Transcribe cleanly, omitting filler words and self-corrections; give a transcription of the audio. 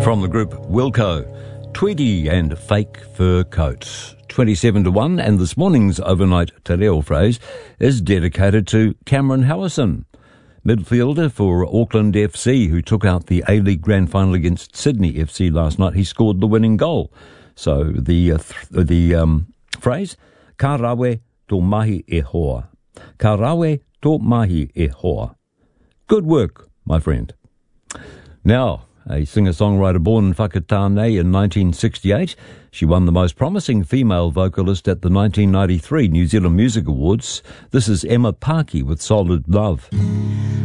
From the group Wilco, Tweety and Fake Fur Coat. 27-1, and this morning's overnight te reo phrase is dedicated to Cameron Howison, midfielder for Auckland FC, who took out the A-League Grand Final against Sydney FC last night. He scored the winning goal. So the phrase, ka rawe tō mahi e hoa. Ka rawe tō mahi e hoa. Good work, my friend. Now, a singer-songwriter born in Whakatāne in 1968, she won the Most Promising Female Vocalist at the 1993 New Zealand Music Awards. This is Emma Parkey with Solid Love.